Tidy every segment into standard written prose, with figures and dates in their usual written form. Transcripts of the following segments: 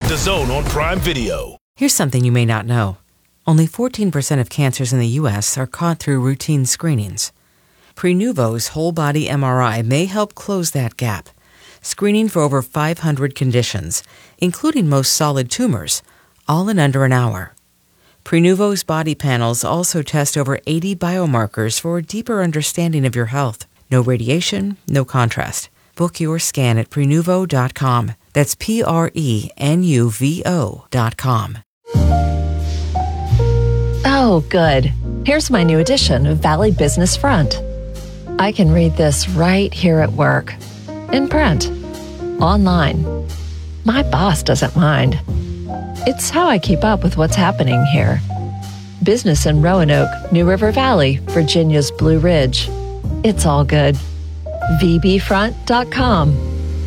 DAZN on Prime Video. Here's something you may not know. Only 14% of cancers in the U.S. are caught through routine screenings. Prenuvo's whole-body MRI may help close that gap, screening for over 500 conditions, including most solid tumors, all in under an hour. Prenuvo's body panels also test over 80 biomarkers for a deeper understanding of your health. No radiation, no contrast. Book your scan at Prenuvo.com. That's Prenuvo.com. Oh, good. Here's my new edition of Valley Business Front. I can read this right here at work. In print. Online. My boss doesn't mind. It's how I keep up with what's happening here. Business in Roanoke, New River Valley, Virginia's Blue Ridge. It's all good. VBFront.com.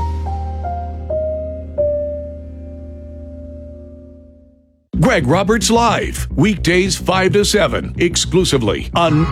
Greg Roberts Live, weekdays 5 to 7, exclusively on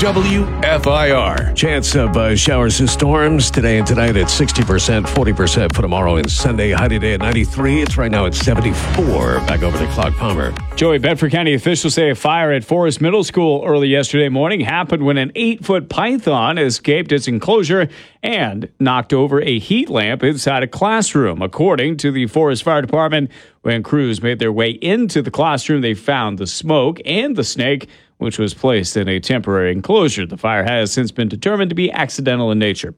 WFIR. Chance of showers and storms today and tonight at 60%, 40% for tomorrow and Sunday. High today at 93. It's right now at 74. Back over to Clark Palmer. Joey, Bedford County officials say a fire at Forest Middle School early yesterday morning happened when an 8-foot python escaped its enclosure and knocked over a heat lamp inside a classroom. According to the Forest Fire Department, when crews made their way into the classroom, they found the smoke and the snake, which was placed in a temporary enclosure. The fire has since been determined to be accidental in nature.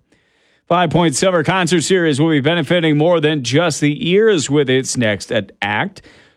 5 Point Summer Concert Series will be benefiting more than just the ears with its next act.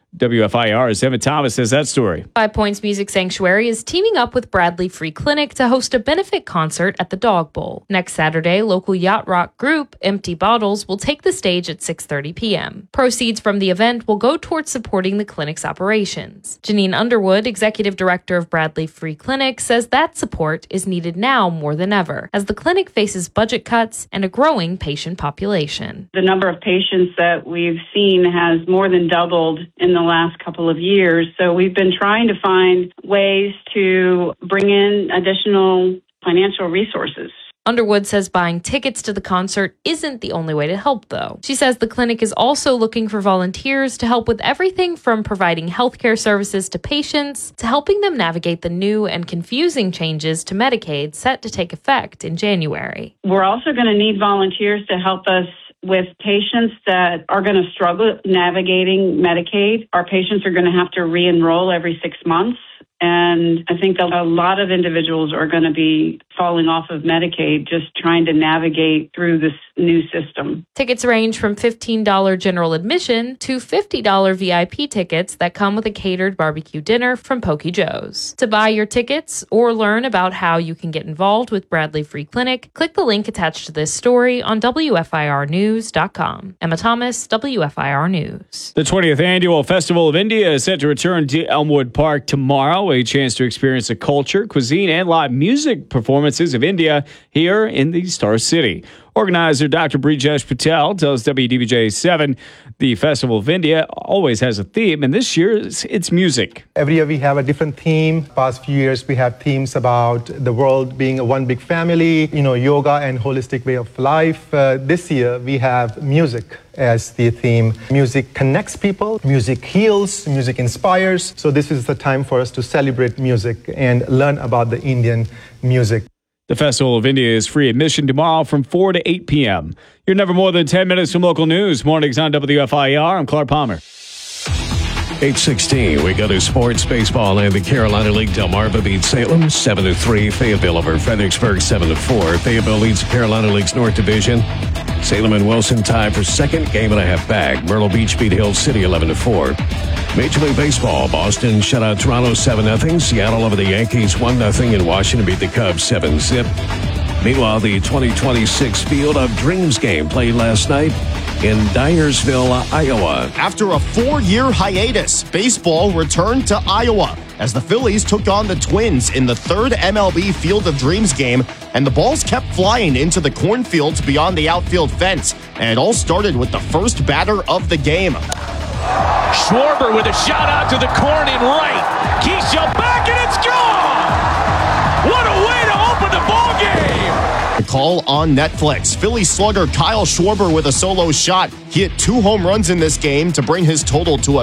WFIR's Emma Thomas has that story. 5 Points Music Sanctuary is teaming up with Bradley Free Clinic to host a benefit concert at the Dog Bowl. Next Saturday, local yacht rock group Empty Bottles will take the stage at 6:30 p.m. Proceeds from the event will go towards supporting the clinic's operations. Janine Underwood, executive director of Bradley Free Clinic, says that support is needed now more than ever, as the clinic faces budget cuts and a growing patient population. The number of patients that we've seen has more than doubled in the last couple of years. So we've been trying to find ways to bring in additional financial resources. Underwood says buying tickets to the concert isn't the only way to help, though. She says the clinic is also looking for volunteers to help with everything from providing healthcare services to patients to helping them navigate the new and confusing changes to Medicaid set to take effect in January. We're also going to need volunteers to help us with patients that are going to struggle navigating Medicaid. Our patients are going to have to re-enroll every 6 months. And I think a lot of individuals are going to be falling off of Medicaid just trying to navigate through this new system. Tickets range from $15 general admission to $50 VIP tickets that come with a catered barbecue dinner from Pokey Joe's. To buy your tickets or learn about how you can get involved with Bradley Free Clinic, click the link attached to this story on WFIRnews.com. Emma Thomas, WFIR News. The 20th Annual Festival of India is set to return to Elmwood Park tomorrow. A chance to experience the culture, cuisine, and live music performances of India here in the Star City. Organizer Dr. Brijesh Patel tells WDBJ7 the Festival of India always has a theme, and this year it's music. Every year we have a different theme. Past few years we have themes about the world being a one big family, yoga and holistic way of life. This year we have music as the theme. Music connects people, music heals, music inspires. So this is the time for us to celebrate music and learn about the Indian music. The Festival of India is free admission tomorrow from 4 to 8 p.m. You're never more than 10 minutes from local news. Mornings on WFIR. I'm Clark Palmer. 8:16. We go to sports, baseball, and the Carolina League. Delmarva beats Salem 7-3. Fayetteville over Fredericksburg 7-4. Fayetteville leads the Carolina League's North Division. Salem and Wilson tie for second, game and a half back. Myrtle Beach beat Hill City 11-4. Major League Baseball, Boston shut out Toronto 7-0. Seattle over the Yankees 1-0, and Washington beat the Cubs 7-zip. Meanwhile, the 2026 Field of Dreams game played last night in Dyersville, Iowa. After a 4-year hiatus, baseball returned to Iowa as the Phillies took on the Twins in the third MLB Field of Dreams game, and the balls kept flying into the cornfields beyond the outfield fence, and it all started with the first batter of the game. Schwarber with a shot out to the corn in right. Keisha back, and it's gone! What a way to open the ball game! The call on Netflix. Philly slugger Kyle Schwarber with a solo shot. He hit 2 home runs in this game to bring his total to a